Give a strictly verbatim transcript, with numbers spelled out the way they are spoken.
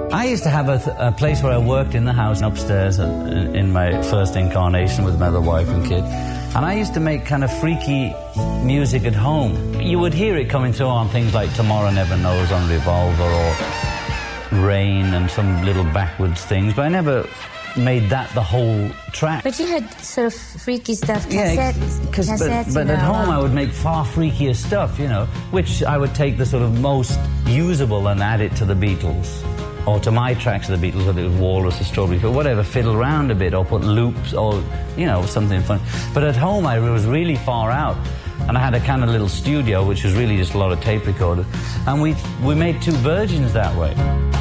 I used to have a, th a place where I worked in the house upstairs in, in my first incarnation with my other wife and kid. And I used to make kind of freaky music at home. You would hear it coming through on things like Tomorrow Never Knows on Revolver or Rain and some little backwards things, but I never made that the whole track. But you had sort of freaky stuff, cassette, yeah, cause, cassettes, but, but you know, at home I would make far freakier stuff, you know, which I would take the sort of most usable and add it to the Beatles. Or to my tracks of the Beatles, whether it was Walrus or Strawberry, or whatever, fiddle around a bit, or put loops, or, you know, something fun. But at home, I was really far out, and I had a kind of little studio, which was really just a lot of tape recorders, and we, we made two versions that way.